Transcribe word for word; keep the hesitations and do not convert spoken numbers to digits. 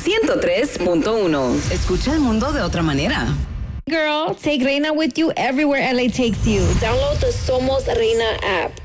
ciento tres punto uno. Escucha el mundo de otra manera. Girl, take Reina with you everywhere L A takes you. Download the Somos Reina app.